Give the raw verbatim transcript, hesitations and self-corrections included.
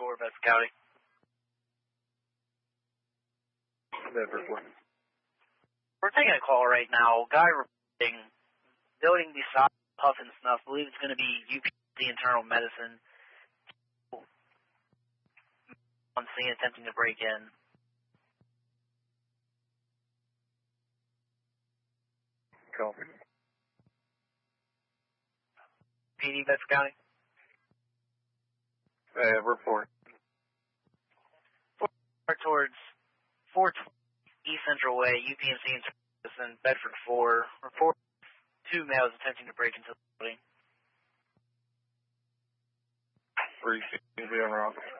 four, Bedford County. Bedford four. We're taking a call right now. Guy reporting, noting beside puff and snuff. Believe it's going to be U P C internal medicine. On scene attempting to break in. Copy. P D, Bedford County. Uh, report. Towards four twenty East Central Way, U P M C in Bedford four. Report two males attempting to break into the building. Three, zero,